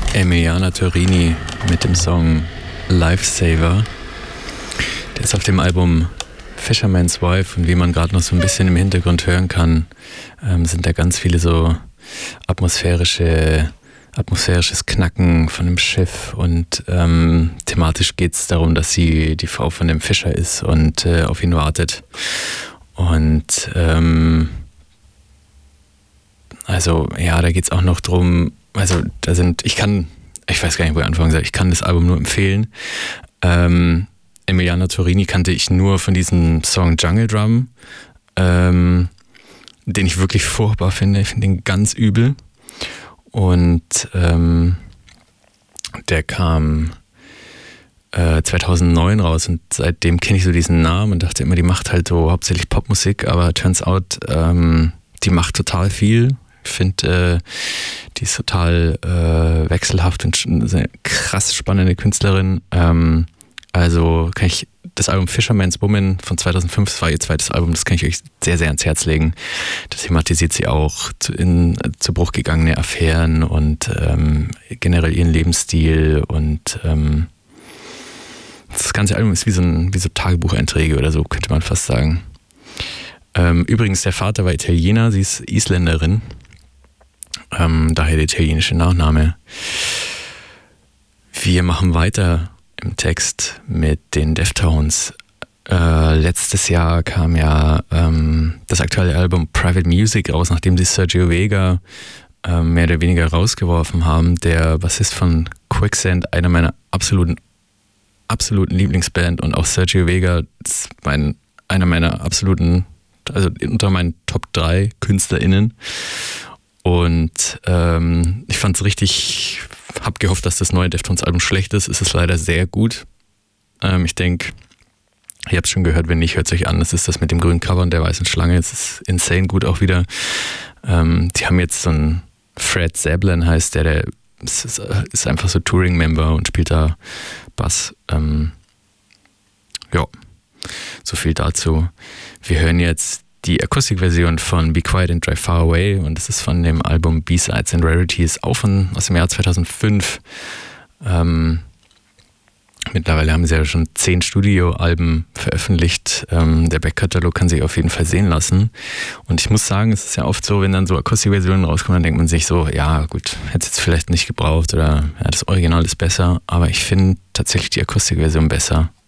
Emiliana Torrini mit dem Song Lifesaver. Der ist auf dem Album Fisherman's Wife, und wie man gerade noch so ein bisschen im Hintergrund hören kann, sind da ganz viele so atmosphärisches Knacken von dem Schiff, und thematisch geht es darum, dass sie die Frau von dem Fischer ist und auf ihn wartet. Und also ja, da geht es auch noch drum, also ich weiß gar nicht, wo ich anfangen soll, ich kann das Album nur empfehlen. Emiliana Torrini kannte ich nur von diesem Song Jungle Drum, den ich wirklich furchtbar finde. Ich finde den ganz übel. Und der kam 2009 raus, und seitdem kenne ich so diesen Namen und dachte immer, die macht halt so hauptsächlich Popmusik, aber turns out, die macht total viel. Ich finde, die ist total wechselhaft und eine krass spannende Künstlerin. Also kann ich das Album Fisherman's Woman von 2005, das war ihr zweites Album, das kann ich euch sehr, sehr ans Herz legen. Das thematisiert sie auch zu Bruch gegangene Affären und generell ihren Lebensstil, und das ganze Album ist wie so Tagebucheinträge oder so, könnte man fast sagen. Übrigens, der Vater war Italiener, sie ist Isländerin, daher der italienische Nachname. Wir machen weiter im Text mit den Deftones. Letztes Jahr kam ja das aktuelle Album Private Music raus, nachdem sie Sergio Vega mehr oder weniger rausgeworfen haben. Der Bassist von Quicksand, einer meiner absoluten Lieblingsband, und auch Sergio Vega ist einer meiner absoluten, also unter meinen Top 3 KünstlerInnen. Und ich fand's richtig, hab gehofft, dass das neue Deftones-Album schlecht ist. Es ist leider sehr gut. Ich denke, ihr habt es schon gehört, wenn nicht, hört es euch an. Das ist das mit dem grünen Cover und der weißen Schlange. Es ist insane gut auch wieder. Die haben jetzt so einen Fred Zablin, heißt der ist einfach so Touring-Member und spielt da Bass. Ja, so viel dazu. Wir hören jetzt die Akustikversion von Be Quiet and Drive Far Away, und das ist von dem Album B-Sides and Rarities, auch aus dem Jahr 2005. Mittlerweile haben sie ja schon 10 Studioalben veröffentlicht. Der Backkatalog kann sich auf jeden Fall sehen lassen. Und ich muss sagen, es ist ja oft so, wenn dann so Akustikversionen rauskommen, dann denkt man sich so, ja gut, hätte es jetzt vielleicht nicht gebraucht, oder ja, das Original ist besser. Aber ich finde tatsächlich die Akustikversion besser.